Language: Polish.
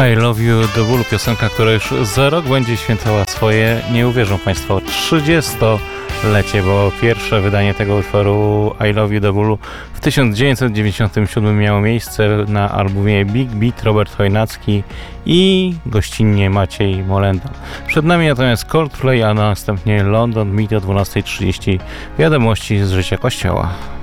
I Love You do bólu, piosenka, która już za rok będzie świętowała swoje, nie uwierzą Państwo, 30-lecie, bo pierwsze wydanie tego utworu I Love You do bólu w 1997 miało miejsce na albumie Big Beat Robert Chojnacki i gościnnie Maciej Molenda. Przed nami natomiast Coldplay, a następnie London Meet o 12:30. Wiadomości z życia Kościoła.